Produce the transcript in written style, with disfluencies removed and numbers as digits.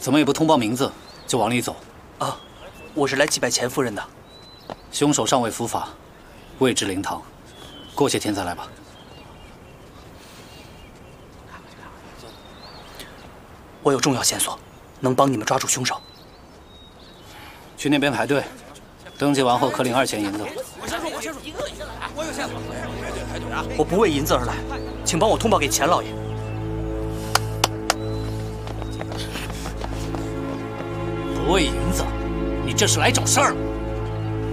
怎么也不通报名字就往里走？ 啊，我是来祭拜钱夫人的。 凶手尚未伏法，未至灵堂，过些天再来吧。 我有重要线索，能帮你们抓住凶手。 去那边排队，登记完后可领2钱银子。 我先说，我有线索。排队啊！ 我不为银子而来，请帮我通报给钱老爷。 不为银子，你这是来找事儿吗？